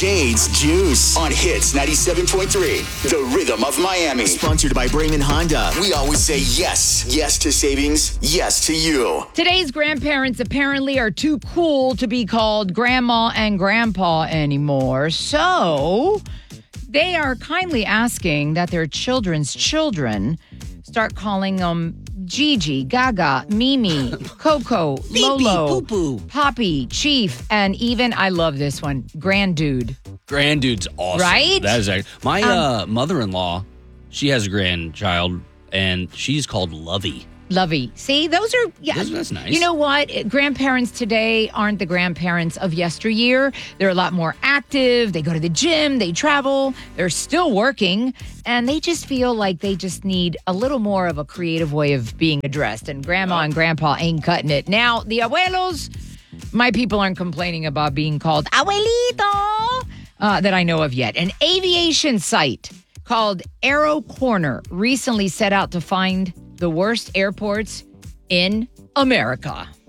Jade's Juice on Hits 97.3, the rhythm of Miami. Sponsored by Brayman Honda. We always say yes. Yes to savings. Yes to you. Today's grandparents apparently are too cool to be called grandma and grandpa anymore. So they are kindly asking that their children's children start calling them Gigi, Gaga, Mimi, Coco, Lolo, Poo-poo. Poppy, Chief, and even, I love this one, Granddude. Granddude's awesome. Right? That is my mother-in-law, she has a grandchild, and she's called Lovey. Lovey. See, those are, yeah. That's nice. You know what? Grandparents today aren't the grandparents of yesteryear. They're a lot more active. They go to the gym. They travel. They're still working. And they just feel like they just need a little more of a creative way of being addressed. And grandma and grandpa ain't cutting it. Now, the abuelos, my people aren't complaining about being called abuelito that I know of yet. An aviation site called Aero Corner recently set out to find the worst airports in America.